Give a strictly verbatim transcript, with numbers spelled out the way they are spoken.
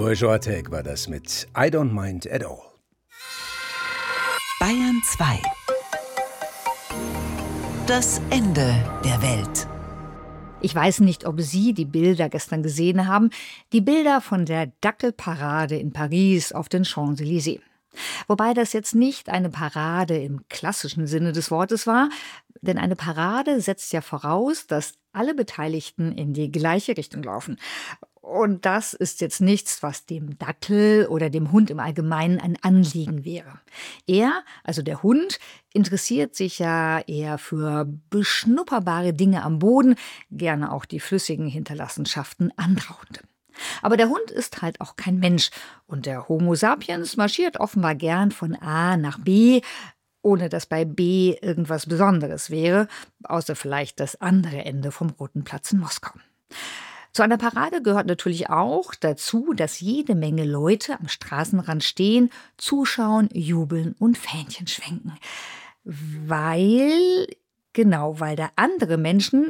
Boy Joatek war das mit I Don't Mind at All. Bayern zwei. Das Ende der Welt. Ich weiß nicht, ob Sie die Bilder gestern gesehen haben. Die Bilder von der Dackelparade in Paris auf den Champs-Élysées. Wobei das jetzt nicht eine Parade im klassischen Sinne des Wortes war, denn eine Parade setzt ja voraus, dass alle Beteiligten in die gleiche Richtung laufen. Und das ist jetzt nichts, was dem Dackel oder dem Hund im Allgemeinen ein Anliegen wäre. Er, also der Hund, interessiert sich ja eher für beschnupperbare Dinge am Boden, gerne auch die flüssigen Hinterlassenschaften anderer Hunde. Aber der Hund ist halt auch kein Mensch und der Homo sapiens marschiert offenbar gern von A nach B, ohne dass bei B irgendwas Besonderes wäre, außer vielleicht das andere Ende vom Roten Platz in Moskau. Zu einer Parade gehört natürlich auch dazu, dass jede Menge Leute am Straßenrand stehen, zuschauen, jubeln und Fähnchen schwenken. Weil, genau, weil da andere Menschen